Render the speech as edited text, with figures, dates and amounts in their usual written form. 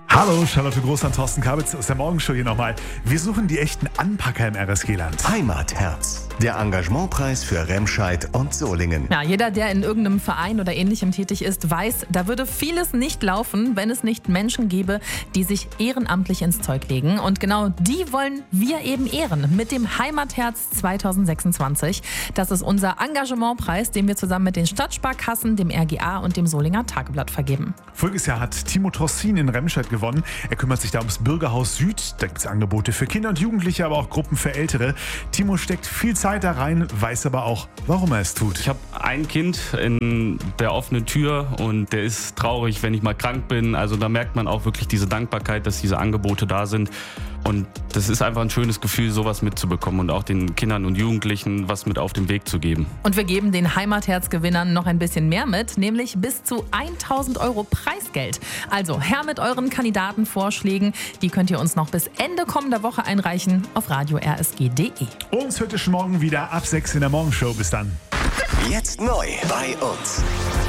Hallo, Charlotte Groß und Thorsten Kabitz aus der Morgenshow hier nochmal. Wir suchen die echten Anpacker im RSG-Land. Heimatherz, der Engagementpreis für Remscheid und Solingen. Ja, jeder, der in irgendeinem Verein oder Ähnlichem tätig ist, weiß, da würde vieles nicht laufen, wenn es nicht Menschen gäbe, die sich ehrenamtlich ins Zeug legen. Und genau die wollen wir eben ehren mit dem Heimatherz 2026. Das ist unser Engagementpreis, den wir zusammen mit den Stadtsparkassen, dem RGA und dem Solinger Tageblatt vergeben. Voriges Jahr hat Timo Trossin in Remscheid gewonnen. Er kümmert sich da ums Bürgerhaus Süd. Da gibt es Angebote für Kinder und Jugendliche, aber auch Gruppen für Ältere. Timo steckt viel Zeit da rein, weiß aber auch, warum er es tut. Ich habe ein Kind in der offenen Tür und der ist traurig, wenn ich mal krank bin. Also da merkt man auch wirklich diese Dankbarkeit, dass diese Angebote da sind. Und das ist einfach ein schönes Gefühl, sowas mitzubekommen und auch den Kindern und Jugendlichen was mit auf den Weg zu geben. Und wir geben den Heimatherz-Gewinnern noch ein bisschen mehr mit, nämlich bis zu 1.000 € Preisgeld. Also her mit euren Kandidatenvorschlägen. Die könnt ihr uns noch bis Ende kommender Woche einreichen auf radio-rsg.de. Uns hört ihr schon morgen wieder ab 6 in der Morgenshow. Bis dann. Jetzt neu bei uns.